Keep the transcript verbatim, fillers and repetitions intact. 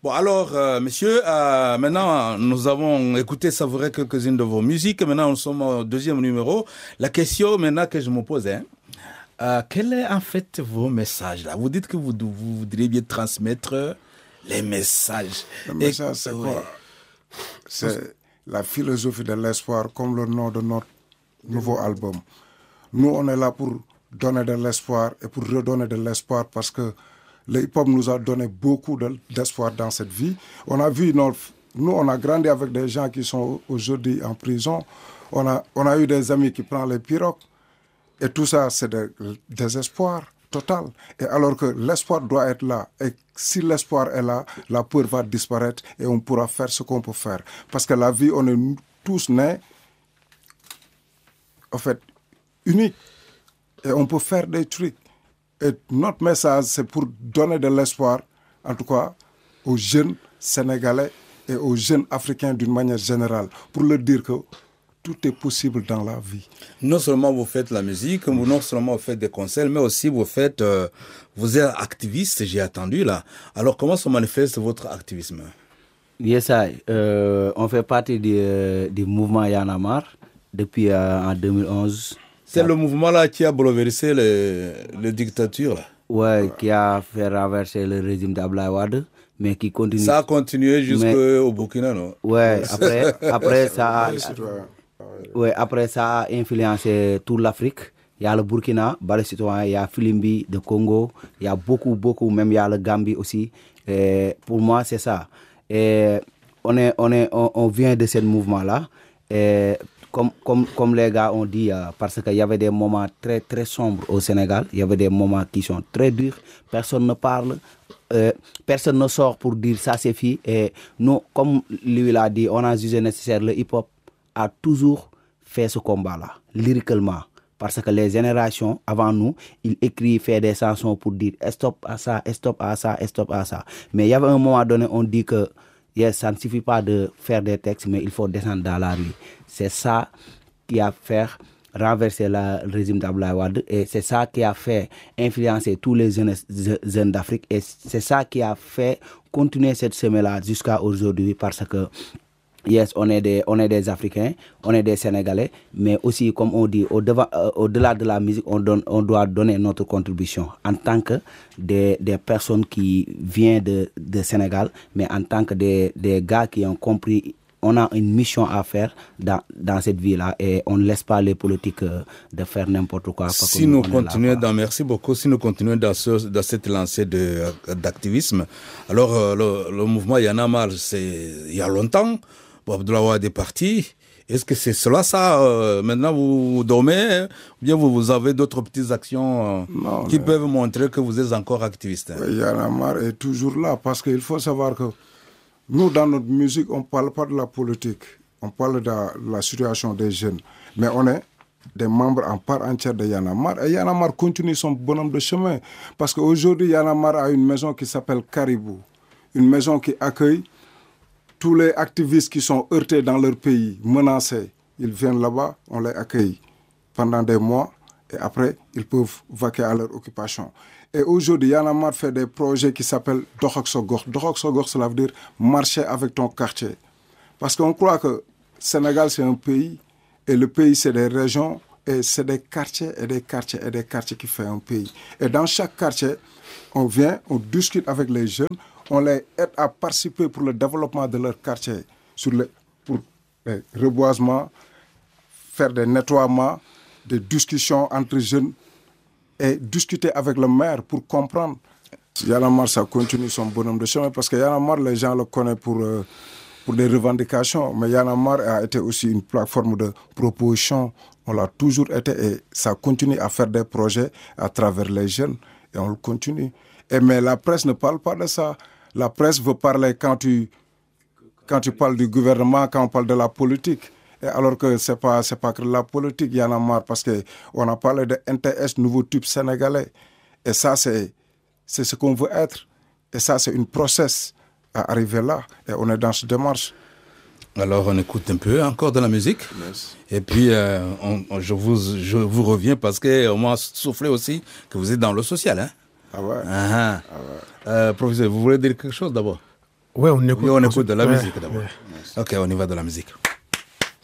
Bon, alors, euh, monsieur, euh, maintenant, nous avons écouté, savouré quelques-unes de vos musiques. Maintenant, nous sommes au deuxième numéro. La question maintenant que je me pose, hein, euh, quel est en fait vos messages là? Vous dites que vous, vous voudriez bien transmettre les messages. Le message, c'est quoi? C'est la philosophie de l'espoir, comme le nom de notre nouveau album. Nous, on est là pour donner de l'espoir et pour redonner de l'espoir parce que le hip-hop nous a donné beaucoup de, d'espoir dans cette vie. On a vu, nos, nous, on a grandi avec des gens qui sont aujourd'hui en prison. On a, on a eu des amis qui prennent les pirogues. Et tout ça, c'est de, des espoirs total. Et alors que l'espoir doit être là. Et si l'espoir est là, la peur va disparaître et on pourra faire ce qu'on peut faire. Parce que la vie, on est tous nés, en fait, uniques. Et on peut faire des trucs. Et notre message, c'est pour donner de l'espoir, en tout cas, aux jeunes Sénégalais et aux jeunes Africains d'une manière générale, pour leur dire que tout est possible dans la vie. Non seulement vous faites la musique, non seulement vous faites des concerts, mais aussi vous faites, euh, vous êtes activiste, j'ai attendu là. Alors comment se manifeste votre activisme? Yes, I, euh, on fait partie du, euh, du mouvement Y en a marre depuis euh, en deux mille onze. C'est le mouvement là qui a bouleversé les, les dictatures là. Ouais, ouais, qui a fait renverser le régime d'Abdoulaye Wade, mais qui continue. Ça a continué jusqu'au Burkina, non? Ouais, après, après ça a, ouais, après ça a influencé toute l'Afrique. Il y a le Burkina, Balai Citoyen, il y a Filimbi, de Congo, il y a beaucoup, beaucoup, même il y a le Gambie aussi. Et pour moi, c'est ça. Et on, est, on, est, on, on vient de ce mouvement-là. Et Comme, comme, comme les gars ont dit, euh, parce qu'il y avait des moments très, très sombres au Sénégal, il y avait des moments qui sont très durs, personne ne parle, euh, personne ne sort pour dire ça c'est fini. Et nous, comme lui l'a dit, on a jugé nécessaire, le hip-hop a toujours fait ce combat-là, lyriquement. Parce que les générations avant nous, ils écrivent, font des chansons pour dire stop à ça, stop à ça, stop à ça. Mais il y avait un moment donné, on dit que yes, ça ne suffit pas de faire des textes, mais il faut descendre dans la rue. C'est ça qui a fait renverser la, le régime d'Abdoulaye Wade et c'est ça qui a fait influencer tous les jeunes, jeunes d'Afrique et c'est ça qui a fait continuer cette semaine-là jusqu'à aujourd'hui parce que yes, on est, des, on est des Africains, on est des Sénégalais, mais aussi, comme on dit, au-delà, euh, au-delà de la musique, on, donne, on doit donner notre contribution en tant que des, des personnes qui viennent de, de Sénégal, mais en tant que des, des gars qui ont compris, on a une mission à faire dans, dans cette vie-là et on ne laisse pas les politiques euh, de faire n'importe quoi. Si nous continuons dans, merci beaucoup, si nous continuons dans, ce, dans cette lancée de, d'activisme, alors euh, le, le mouvement Y en a marre, c'est il y a longtemps. Bon, Abdoulaye Wade est parti. Est-ce que c'est cela, ça euh, maintenant vous dormez ou bien vous, vous avez d'autres petites actions euh, non, qui mais... peuvent montrer que vous êtes encore activiste? Hein? Y en a marre est toujours là parce qu'il faut savoir que nous, dans notre musique, on ne parle pas de la politique. On parle de la, de la situation des jeunes. Mais on est des membres en part entière de Y en a marre. Et Y en a marre continue son bonhomme de chemin. Parce qu'aujourd'hui, Y en a marre a une maison qui s'appelle Caribou. Une maison qui accueille tous les activistes qui sont heurtés dans leur pays, menacés. Ils viennent là-bas, on les accueille pendant des mois et après, ils peuvent vaquer à leur occupation. Et aujourd'hui, Y en a marre fait des projets qui s'appellent Dohok Sogor. Dohok Sogor, cela veut dire marcher avec ton quartier. Parce qu'on croit que le Sénégal, c'est un pays et le pays, c'est des régions et c'est des quartiers et des quartiers et des quartiers qui font un pays. Et dans chaque quartier, on vient, on discute avec les jeunes, on les aide à participer pour le développement de leur quartier, sur les, pour les reboisements, faire des nettoiements, des discussions entre jeunes et discuter avec le maire pour comprendre. Y en a marre, ça continue son bonhomme de chemin parce que Y en a marre, les gens le connaissent pour, euh, pour des revendications, mais Y en a marre a été aussi une plateforme de proposition. On l'a toujours été et ça continue à faire des projets à travers les jeunes et on le continue. Et mais la presse ne parle pas de ça. La presse veut parler quand tu, quand tu parles du gouvernement, quand on parle de la politique. Et alors que ce n'est pas, c'est pas que la politique, il y en a marre parce qu'on a parlé de N T S, nouveau type sénégalais. Et ça, c'est, c'est ce qu'on veut être. Et ça, c'est une process à arriver là. Et on est dans cette démarche. Alors, on écoute un peu encore de la musique. Yes. Et puis, euh, on, on, je, vous, je vous reviens parce qu'on m'a soufflé aussi que vous êtes dans le social. Hein? Ah ouais. Ah, ah ouais. Euh, professeur, vous voulez dire quelque chose d'abord? Ouais, on écoute, Oui, on écoute de la ouais, musique d'abord. ouais. Ok, on y va de la musique.